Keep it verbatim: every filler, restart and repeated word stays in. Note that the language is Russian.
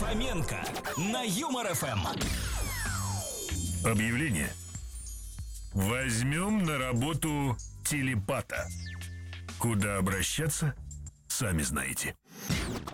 Фоменко на Юмор эф эм. Объявление. Возьмем на работу телепата. Куда обращаться, сами знаете.